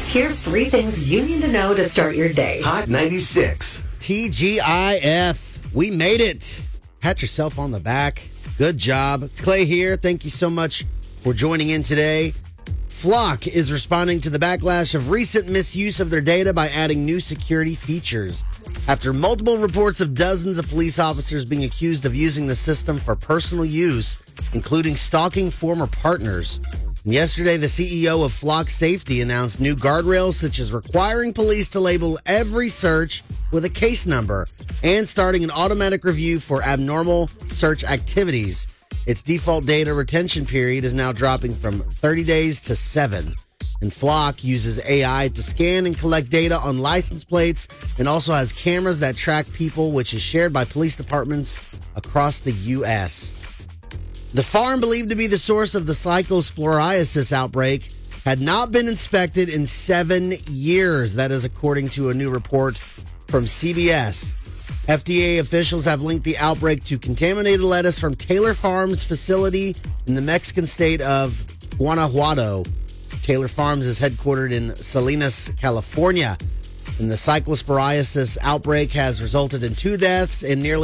Here's 3 things you need to know to start your day. Hot 96. TGIF. We made it. Pat yourself on the back. Good job. It's Clay here. Thank you so much for joining in today. Flock is responding to the backlash of recent misuse of their data by adding new security features. After multiple reports of dozens of police officers being accused of using the system for personal use, including stalking former partners. And yesterday, the CEO of Flock Safety announced new guardrails such as requiring police to label every search with a case number and starting an automatic review for abnormal search activities. Its default data retention period is now dropping from 30 days to 7. And Flock uses AI to scan and collect data on license plates and also has cameras that track people, which is shared by police departments across the U.S. The farm believed to be the source of the cyclosporiasis outbreak had not been inspected in 7 years. That is according to a new report from CBS. FDA officials have linked the outbreak to contaminated lettuce from Taylor Farms facility in the Mexican state of Guanajuato. Taylor Farms is headquartered in Salinas, California. And the cyclosporiasis outbreak has resulted in 2 deaths and nearly